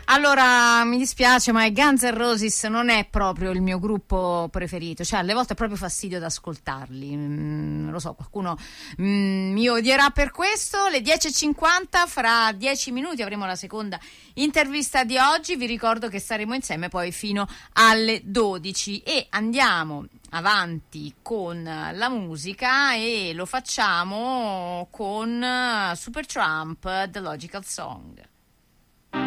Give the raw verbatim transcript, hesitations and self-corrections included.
Allora, mi dispiace, ma i Guns N' Roses non è proprio il mio gruppo preferito, cioè alle volte è proprio fastidio ad ascoltarli. Mm, lo so, qualcuno mm, mi odierà per questo. Le dieci e cinquanta, fra dieci minuti avremo la seconda intervista di oggi. Vi ricordo che staremo insieme poi fino alle dodici e andiamo avanti con la musica e lo facciamo con Supertramp, The Logical Song.